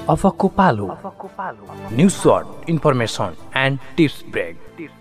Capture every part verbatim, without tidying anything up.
अफकको पालो news short information and tips brake.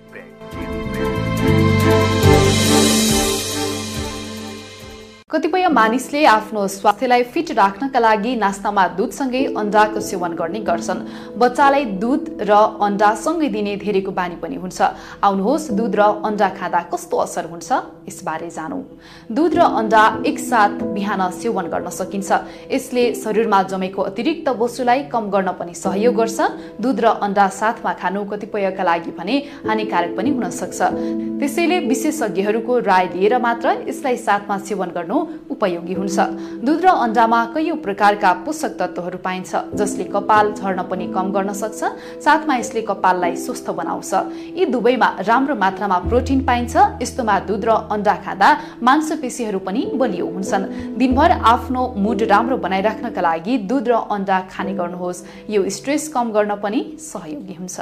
कतिपय मानिसले आफ्नो स्वास्थ्यलाई फिट राख्नका लागि नास्तामा दूधसँगै अण्डाको सेवन गर्ने गर्छन्। बच्चालाई दूध र अण्डा सँगै दिने धेरैको बानी पनि हुन्छ। आउनुहोस् दूध र अण्डा खाँदा कस्तो असर हुन्छ यसबारे जानौं। दूध र अण्डा एकसाथ बिहान सेवन गर्न सकिन्छ। यसले शरीरमा जमेको अतिरिक्त बोसोलाई कम गर्न पनि सहयोग गर्छ। दूध र अण्डा साथमा खानु कतिपयका लागि भने हानिकारक पनि हुन सक्छ। त्यसैले विशेषज्ञहरूको राय लिएर मात्र यसलाई साथमा सेवन गर्नु उपयोगी हुन्छ। दूध र अण्डामा कयौं प्रकारका पोषक तत्वहरू पाइन्छ जसले कपाल झर्न पनि कम गर्न सक्छ। साथमा यसले कपाललाई स्वस्थ बनाउँछ। यी दुवैमा राम्रो मात्रामा प्रोटिन पाइन्छ। यस्तोमा दूध र अण्डा खाँदा मांसपेशीहरू पनि बलियो हुन्छन्। दिनभर आफ्नो मुड राम्रो बनाइराख्नका लागि दूध र अण्डा खाने गर्नुहोस्। यो स्ट्रेस कम गर्न पनि सहयोगी हुन्छ।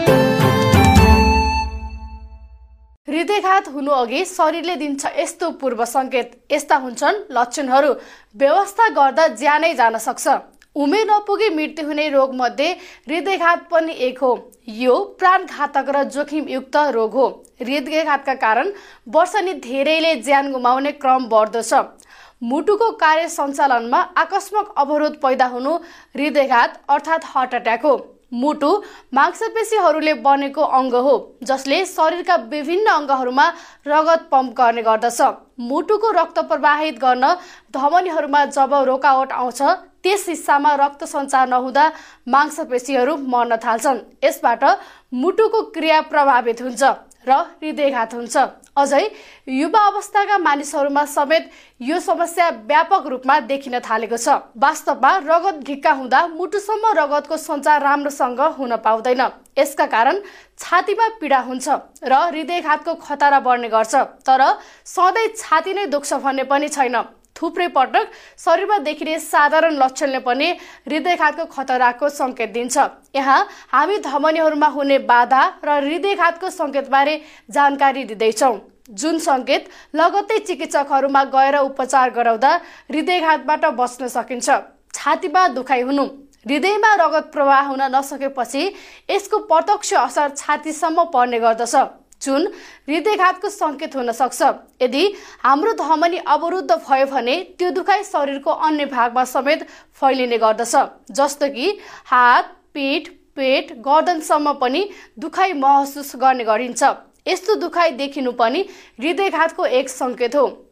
हृदयघात हुनु अघि शरीरले दिन्छ यस्तो पूर्व संकेत। यस्ता हुन्छन् लक्षणहरू। व्यवस्था गर्दा ज्यानै जान सक्छ। उमेर नपुगी मृत्यु हुने रोग मध्ये हृदयघात पनि एक हो। यो प्राणघातक र जोखिमयुक्त रोग हो। हृदयघातका कारण वर्षनी धेरैले ज्यान गुमाउने क्रम बढ्दो छ। मुटुको कार्य सञ्चालनमा आकस्मिक अवरोध पैदा हुनु हृदयघात अर्थात् हार्ट अट्याक हो। मुटु मांसपेशीहरूले बनेको अङ्ग हो जसले शरीरका विभिन्न अङ्गहरूमा रगत पम्प गर्ने गर्दछ। मुटुको रक्त प्रवाहित गर्न धमनीहरूमा जब रोकावट आउँछ त्यस हिस्सामा रक्त सञ्चार नहुँदा मांसपेशीहरू मर्न थाल्छन्। यसबाट मुटुको क्रिया प्रभावित हुन्छ र हृदयघात हुन्छ। अझै युवा अवस्थाका मानिसहरूमा समेत यो समस्या व्यापक रूपमा देखिन थालेको छ। वास्तवमा रगत ढिक्का हुँदा मुटुसम्म रगतको सञ्चार राम्रोसँग हुन पाउँदैन। यसका कारण छातीमा पीडा हुन्छ र हृदयघातको खतरा बढ्ने गर्छ। तर सधैँ छाती नै दुख्छ भन्ने पनि छैन। थुप्रै पटक शरीरमा देखिने साधारण लक्षणले पनि हृदयघातको खतराको संकेत दिन्छ। यहाँ हामी धमनीहरूमा हुने बाधा र हृदयघातको संकेतबारे जानकारी दिँदैछौँ। जुन संकेत लगत्तै चिकित्सकहरूमा गएर उपचार गराउँदा हृदयघातबाट बच्न सकिन्छ। छातीमा दुखाइ हुनु। हृदयमा रगत प्रवाह हुन नसकेपछि यसको प्रत्यक्ष असर छातीसम्म पर्ने गर्दछ जुन हृदयघातको संकेत हुन सक्छ। यदि हाम्रो धमनी अवरुद्ध भयो भने त्यो दुखाइ शरीरको अन्य भागमा समेत फैलिने गर्दछ। जस्तो कि हात, पीठ, पेट, गर्दनसम्म पनि दुखाइ महसुस गर्ने गरिन्छ। यस्तो दुखाइ देखिनु पनि हृदयघातको एक संकेत हो।